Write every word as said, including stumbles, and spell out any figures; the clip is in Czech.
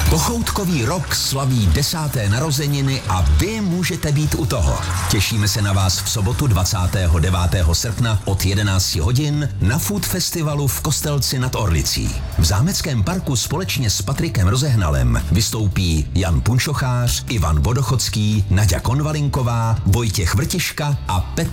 Kochoutkový rok slaví desáté narozeniny a vy můžete být u toho. Těšíme se na vás v sobotu dvacátého devátého srpna od jedenácti hodin na Food Festivalu v Kostelci nad Orlicí. V Zámeckém parku společně s Patrikem Rozehnalem vystoupí Jan Punčochář, Ivan Vodochodský, Naďa Konvalinková, Vojtěch Vrtiška a Petr